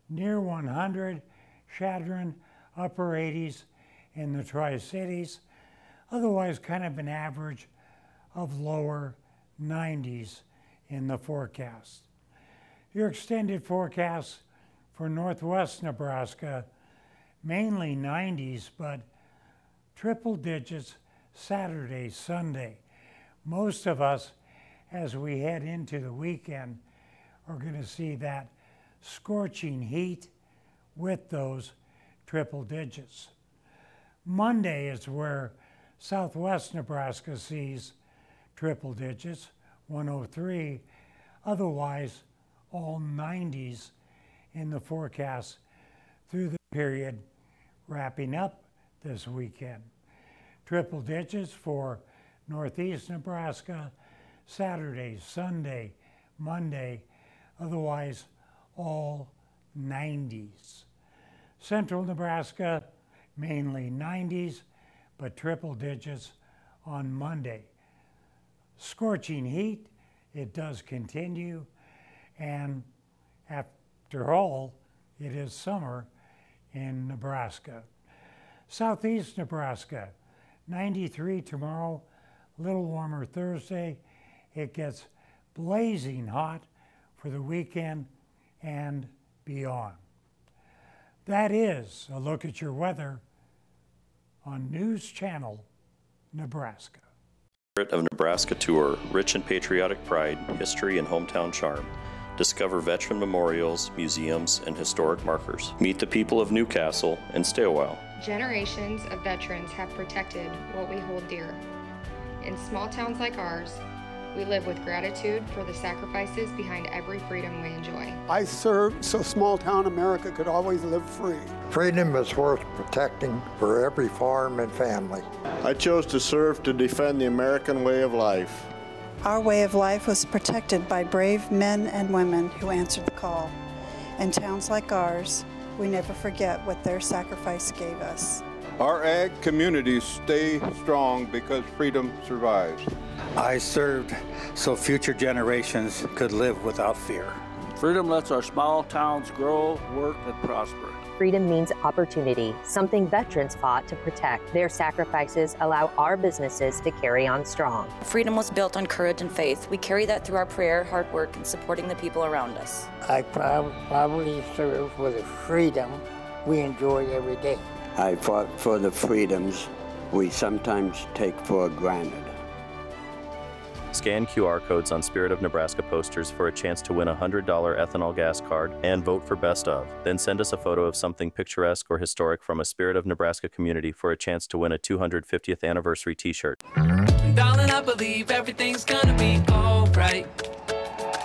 near 100, Chadron upper 80s in the Tri-Cities, otherwise kind of an average of lower 90s in the forecast. Your extended forecast for northwest Nebraska, mainly 90s, but triple digits Saturday, Sunday. Most of us, as we head into the weekend, are going to see that scorching heat with those triple digits. Monday is where southwest Nebraska sees triple digits, 103, otherwise all 90s in the forecast through the period wrapping up this weekend. Triple digits for northeast Nebraska, Saturday, Sunday, Monday, otherwise all 90s. Central Nebraska, mainly 90s, but triple digits on Monday. Scorching heat, it does continue, and after all, it is summer in Nebraska. Southeast Nebraska, 93 tomorrow, a little warmer Thursday. It gets blazing hot for the weekend and beyond. That is a look at your weather on News Channel, Nebraska. Spirit of Nebraska Tour, rich in patriotic pride, history, and hometown charm. Discover veteran memorials, museums, and historic markers. Meet the people of Newcastle and stay a while. Generations of veterans have protected what we hold dear. In small towns like ours, we live with gratitude for the sacrifices behind every freedom we enjoy. I served so small town America could always live free. Freedom is worth protecting for every farm and family. I chose to serve to defend the American way of life. Our way of life was protected by brave men and women who answered the call. In towns like ours, we never forget what their sacrifice gave us. Our ag communities stay strong because freedom survives. I served so future generations could live without fear. Freedom lets our small towns grow, work, and prosper. Freedom means opportunity, something veterans fought to protect. Their sacrifices allow our businesses to carry on strong. Freedom was built on courage and faith. We carry that through our prayer, hard work, and supporting the people around us. I proudly serve for the freedom we enjoy every day. I fought for the freedoms we sometimes take for granted. Scan QR codes on Spirit of Nebraska posters for a chance to win a $100 ethanol gas card and vote for Best Of. Then send us a photo of something picturesque or historic from a Spirit of Nebraska community for a chance to win a 250th anniversary t-shirt. Darling, I believe everything's gonna be alright.